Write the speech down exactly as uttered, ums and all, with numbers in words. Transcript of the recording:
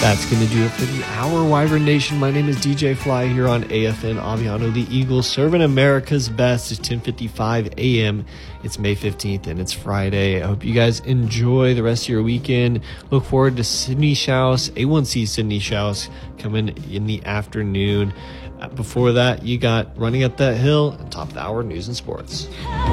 That's going to do it for the hour, Wyvern Nation. My name is D J Fly here on A F N Aviano, the Eagles, serving America's best. It's ten fifty-five a.m. It's May fifteenth, and it's Friday. I hope you guys enjoy the rest of your weekend. Look forward to Sydney Shouse, A one C Sydney Shouse, coming in the afternoon. Before that, you got Running Up That Hill and top of the hour news and sports.